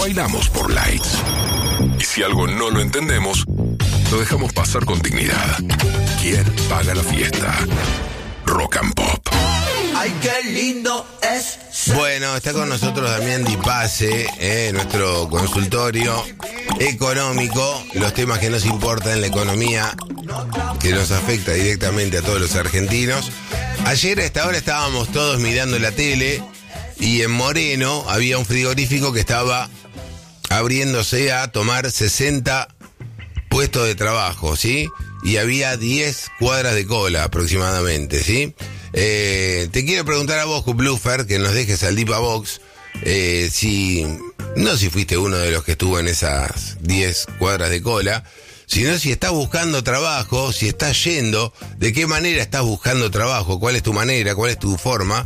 Bailamos por Lights. Y si algo no lo entendemos, lo dejamos pasar con dignidad. ¿Quién paga la fiesta? Rock and Pop. Ay, qué lindo es. Bueno, está con nosotros Damián Di Pace, nuestro consultorio económico, los temas que nos importan en la economía, que nos afecta directamente a todos los argentinos. Ayer a esta hora estábamos todos mirando la tele y en Moreno había un frigorífico que estaba abriéndose a tomar 60 puestos de trabajo, ¿sí? Y había 10 cuadras de cola aproximadamente, ¿sí? Te quiero preguntar a vos, Bluffer, que nos dejes al Dipa Box, si fuiste uno de los que estuvo en esas 10 cuadras de cola, sino si estás buscando trabajo, si estás yendo, de qué manera estás buscando trabajo, cuál es tu manera, cuál es tu forma,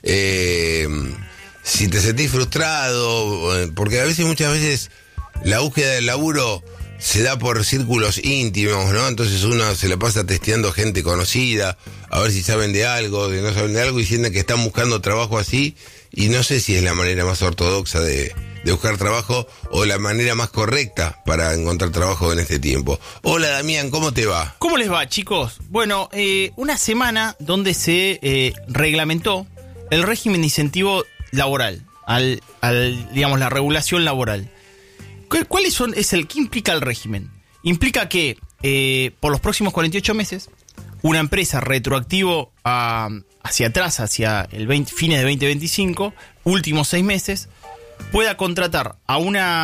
si te sentís frustrado, porque muchas veces la búsqueda del laburo se da por círculos íntimos, ¿no? Entonces uno se la pasa testeando gente conocida, a ver si saben de algo, si no saben de algo, y sienten que están buscando trabajo así, y no sé si es la manera más ortodoxa de buscar trabajo o la manera más correcta para encontrar trabajo en este tiempo. Hola Damián, ¿cómo te va? ¿Cómo les va, chicos? Bueno, una semana donde se reglamentó el régimen de incentivo laboral, digamos, la regulación laboral. ¿Qué implica el régimen? Implica que por los próximos 48 meses, una empresa retroactivo hacia atrás, hacia fines de 2025, últimos 6 meses, pueda contratar a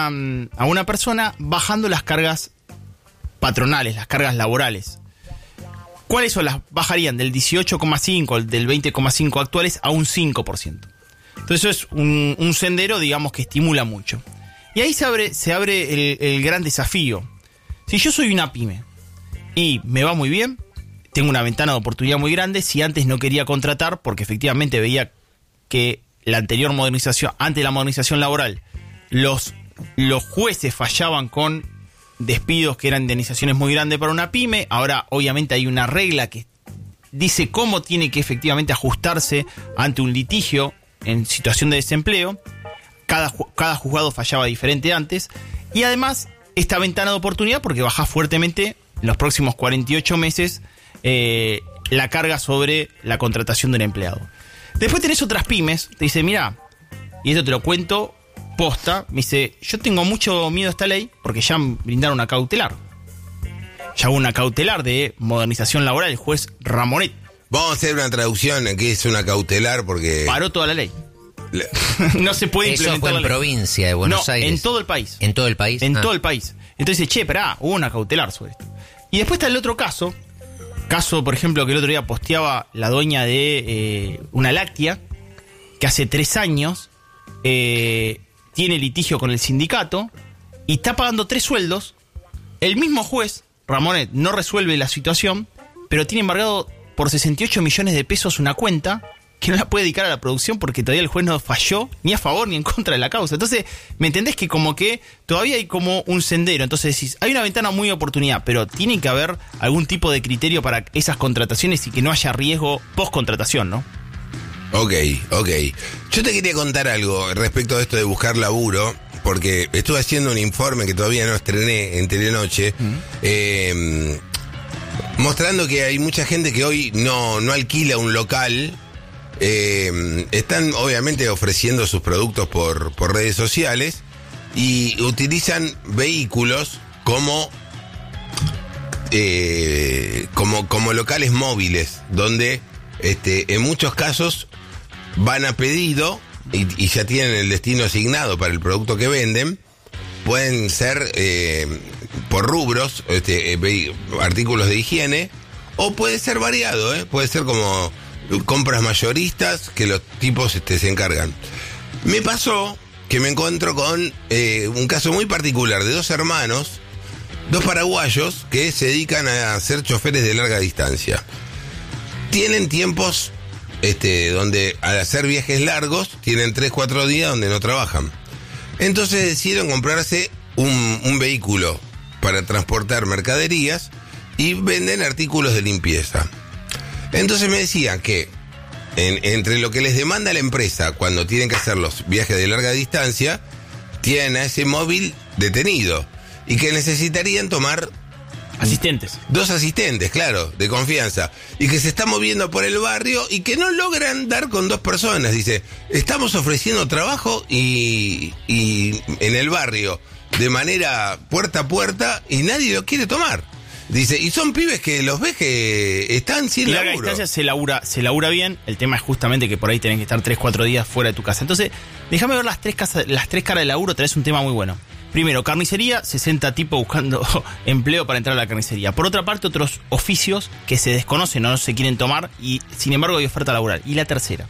una persona bajando las cargas patronales, las cargas laborales. ¿Cuáles son? Las bajarían del 18,5, del 20,5 actuales a un 5%. Entonces eso es un sendero, digamos, que estimula mucho. Y ahí se abre el gran desafío. Si yo soy una pyme y me va muy bien, tengo una ventana de oportunidad muy grande. Si antes no quería contratar, porque efectivamente veía que la anterior modernización, antes de la modernización laboral, los jueces fallaban con despidos que eran indemnizaciones muy grandes para una pyme. Ahora obviamente hay una regla que dice cómo tiene que efectivamente ajustarse ante un litigio en situación de desempleo. Cada juzgado fallaba diferente antes. Y además, esta ventana de oportunidad, porque baja fuertemente en los próximos 48 meses la carga sobre la contratación de un empleado. Después tenés otras pymes, te dice, mirá, y esto te lo cuento posta, me dice, yo tengo mucho miedo a esta ley porque ya brindaron una cautelar. Ya hubo una cautelar de modernización laboral, el juez Ramonet. Vamos a hacer una traducción, que es una cautelar porque... Paró toda la ley. No se puede implementar. Eso fue en provincia de Buenos Aires. En todo el país. ¿En todo el país? Todo el país. Entonces, hubo una cautelar sobre esto. Y después está el otro caso, por ejemplo, que el otro día posteaba la dueña de una láctea, que hace 3 años tiene litigio con el sindicato y está pagando 3 sueldos. El mismo juez, Ramonet, no resuelve la situación, pero tiene embargado por 68 millones de pesos una cuenta que no la puede dedicar a la producción porque todavía el juez no falló ni a favor ni en contra de la causa. Entonces, ¿me entendés que como que todavía hay como un sendero? Entonces decís, hay una ventana muy de oportunidad, pero tiene que haber algún tipo de criterio para esas contrataciones y que no haya riesgo post-contratación, ¿no? Ok. Yo te quería contar algo respecto a esto de buscar laburo, porque estuve haciendo un informe que todavía no estrené en Telenoche, mostrando que hay mucha gente que hoy no alquila un local. Están obviamente ofreciendo sus productos por redes sociales y utilizan vehículos como locales móviles, donde en muchos casos van a pedido y ya tienen el destino asignado para el producto que venden. Pueden ser por rubros, artículos de higiene, o puede ser variado, puede ser como compras mayoristas que los tipos se encargan. Me pasó que me encuentro con un caso muy particular de 2 hermanos, 2 paraguayos que se dedican a ser choferes de larga distancia. Tienen tiempos donde al hacer viajes largos tienen 3-4 días donde no trabajan. Entonces decidieron comprarse un vehículo para transportar mercaderías y venden artículos de limpieza. Entonces me decían que entre lo que les demanda la empresa cuando tienen que hacer los viajes de larga distancia, tienen a ese móvil detenido y que necesitarían tomar asistentes. 2 asistentes, claro, de confianza, y que se está moviendo por el barrio y que no logran dar con 2 personas. Dice, estamos ofreciendo trabajo y en el barrio de manera puerta a puerta y nadie lo quiere tomar. Dice, y son pibes que los ves que están sin laburo. Larga distancia se labura bien. El tema es justamente que por ahí tenés que estar 3-4 días fuera de tu casa. Entonces, déjame ver las tres caras de laburo. Tenés un tema muy bueno. Primero, carnicería, 60 tipos buscando empleo para entrar a la carnicería. Por otra parte, otros oficios que se desconocen o no se quieren tomar y sin embargo hay oferta laboral. Y la tercera,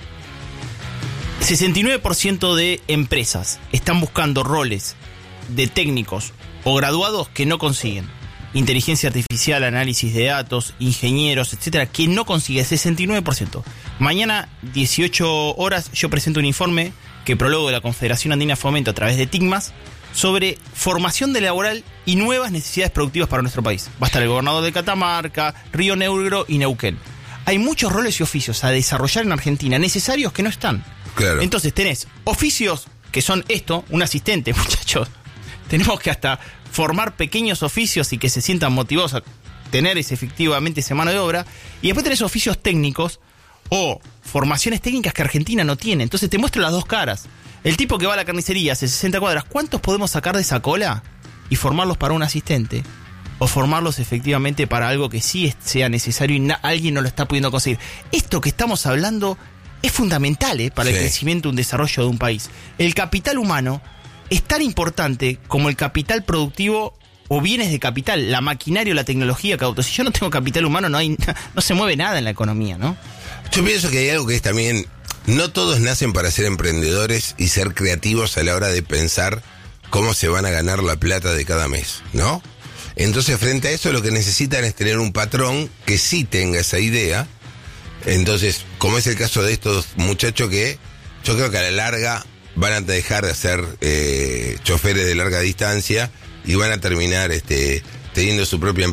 69% de empresas están buscando roles de técnicos o graduados que no consiguen. Inteligencia artificial, análisis de datos, ingenieros, etcétera, que no consigue, 69%. Mañana, 18 horas, yo presento un informe que prologo de la Confederación Andina de Fomento a través de TICMAS sobre formación de laboral y nuevas necesidades productivas para nuestro país. Va a estar el gobernador de Catamarca, Río Negro y Neuquén. Hay muchos roles y oficios a desarrollar en Argentina necesarios que no están. Claro. Entonces tenés oficios que son esto, un asistente, muchachos. Tenemos que hasta formar pequeños oficios y que se sientan motivados a tener efectivamente esa mano de obra. Y después tenés oficios técnicos o formaciones técnicas que Argentina no tiene. Entonces te muestro las dos caras. El tipo que va a la carnicería hace 60 cuadras, ¿cuántos podemos sacar de esa cola y formarlos para un asistente? O formarlos efectivamente para algo que sí sea necesario y alguien no lo está pudiendo conseguir. Esto que estamos hablando es fundamental para el crecimiento y un desarrollo de un país. El capital humano es tan importante como el capital productivo o bienes de capital, la maquinaria o la tecnología que auto. Si yo no tengo capital humano, no se mueve nada en la economía, ¿no? Yo pienso que hay algo que es también, no todos nacen para ser emprendedores y ser creativos a la hora de pensar cómo se van a ganar la plata de cada mes, ¿no? Entonces, frente a eso, lo que necesitan es tener un patrón que sí tenga esa idea. Entonces, como es el caso de estos muchachos que yo creo que a la larga van a dejar de ser choferes de larga distancia y van a terminar teniendo su propia